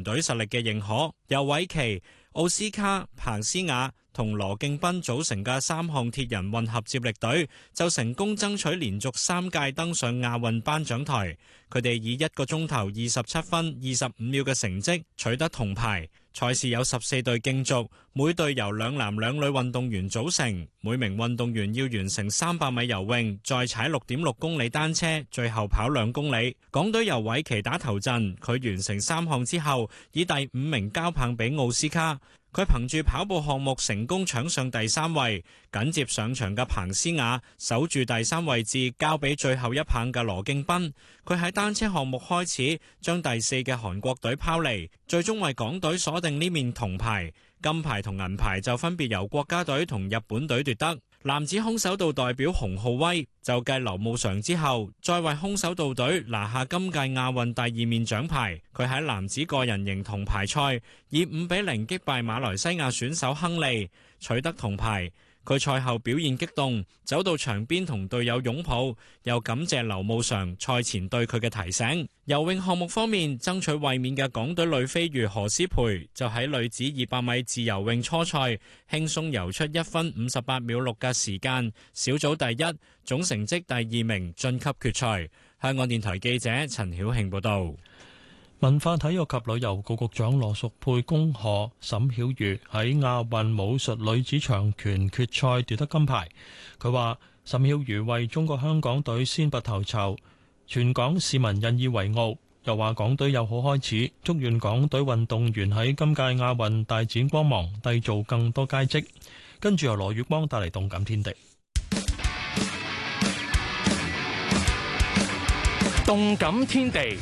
團隊實力嘅認可，由韋奇、奧斯卡、彭斯雅同羅敬斌組成嘅3項鐵人混合接力隊就成功爭取連續3屆登上亞運頒獎台。佢哋以1個鐘頭27分25秒嘅成績取得銅牌。賽事有14隊競逐，每隊由2男2女運動員組成，每名運動員要完成300米游泳，再踩6.6公里單車，最後跑2公里。港隊由韋奇打頭陣，佢完成3項之後，以第5名交棒俾奧斯卡。佢憑住跑步項目成功搶上第3位，緊接上場嘅彭斯雅守住第3位置，交俾最後一棒嘅羅敬斌。佢喺單車項目開始將第4嘅韓國隊拋離，最終為港隊鎖定呢面銅牌。金牌同銀牌就分別由國家隊同日本隊奪得。男子空手道代表洪浩威就繼劉慕常之後，再為空手道隊拿下今屆亞運第2面獎牌。佢喺男子個人型銅牌賽以5-0擊敗馬來西亞選手亨利，取得銅牌。佢賽後表現激動，走到場邊同隊友擁抱，又感謝劉慕常賽前對佢嘅提醒。游泳項目方面，爭取衛冕嘅港隊女飛魚何詩蓓就喺女子200米自由泳初賽輕鬆游出1分58秒6嘅時間，小組第1，總成績第2名晉級決賽。香港電台記者陳曉慶報導。 文化體育及旅遊局局長羅淑佩恭賀沈曉瑜喺亞運武術女子長拳決賽奪得金牌。佢話沈曉瑜為中國香港隊先拔頭籌，全港市民引以為傲。又話港隊有好開始，祝願港隊運動員喺今屆亞運大展光芒，締造更多佳績。跟住由羅月光帶嚟動感天地。 動感天地。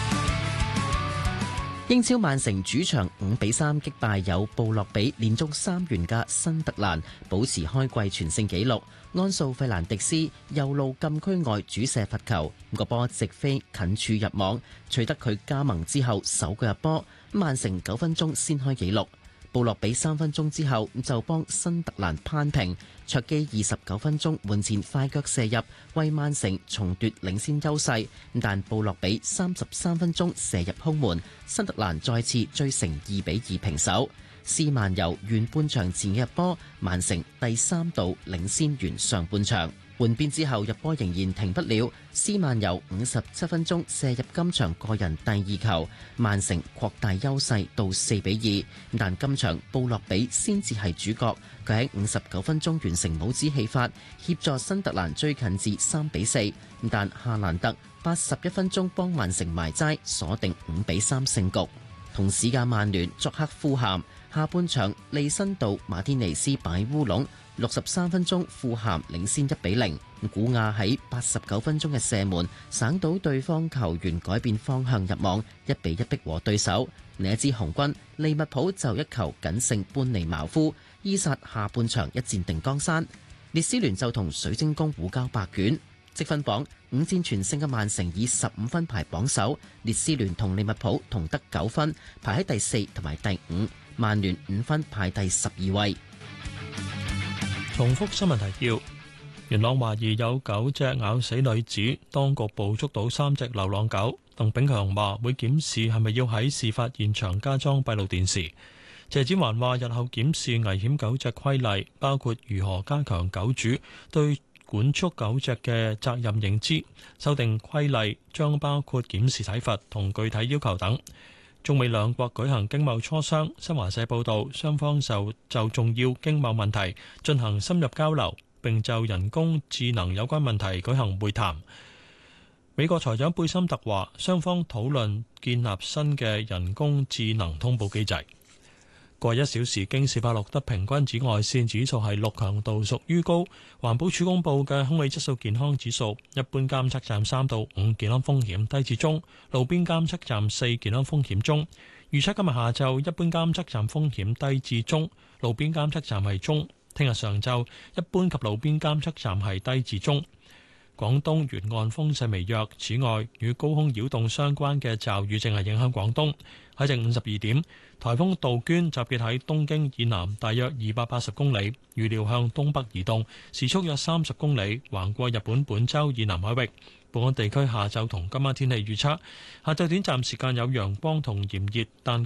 英超曼城主場5-3擊敗有布洛比連續3元嘅新特蘭，保持開季全勝紀錄。安素費蘭迪斯右路禁區外主射罰球，個波直飛近處入網，取得佢加盟之後首個入波。曼城9分鐘先開紀錄。布洛比3分鐘之後就幫新特蘭攀平，卓基29分鐘門前快腳射入，為曼城重奪領先優勢。但布洛比33分鐘射入空門，新特蘭再次追成2-2平手。斯曼尤完半場前嘅入波，曼城第3度領先完上半場。換邊之後入波仍然停不了，斯曼尤57分鐘射入今場個人第2球，曼城擴大優勢到4-2。但今場布洛比先至係主角，佢喺59分鐘完成帽子戲法，協助新特蘭追近至3-4。但夏蘭特81分鐘幫曼城埋齋，鎖定5-3勝局。同時間曼聯作客富咸，下半場利申道馬天尼斯擺烏龍。63分鐘，富咸領先1-0。古亞喺89分鐘嘅射門，省到對方球員改變方向入網，1-1逼和對手。另一支紅軍利物浦就1球僅勝般尼茅夫，伊薩下半場一戰定江山。列斯聯就同水晶宮互交白卷。積分榜5戰全勝嘅曼城以15分排榜首，列斯聯同利物浦同得9分，排喺第4同埋第5。曼聯5分排第12位。 重複新聞提要：元朗懷疑有狗隻咬死女子，當局捕捉到3隻流浪狗。鄧炳強話會檢視係咪要喺事發現場加裝閉路電視。謝展寰話日後檢視危險狗隻規例，包括如何加強狗主對管束狗隻嘅責任認知，修訂規例將包括檢視體罰同具體要求等。中美兩國舉行經貿磋商，新華社報道，雙方就重要經貿問題進行深入交流，並就人工智能有關問題舉行會談。美國財長貝森特話，雙方討論建立新嘅人工智能通報機制。過去1小時，京士柏錄得平均紫外線指數係6，強度屬於高。環保署公布嘅空氣質素健康指數，一般監測站3到5，健康風險低至中；路邊監測站4，健康風險中。預測今日下晝一般監測站風險低至中，路邊監測站係中。聽日上晝一般及路邊監測站係低至中。廣東沿岸風勢微弱，此外與高空擾動相關嘅驟雨正係影響廣東。喺正午12點，颱風杜鵑集結喺東京以南大約280公里，預料向東北移動，時速約30公里，橫過日本本州以南海域。本港地區下晝同今晚天氣預測：下晝短暫時間有陽光同炎熱，但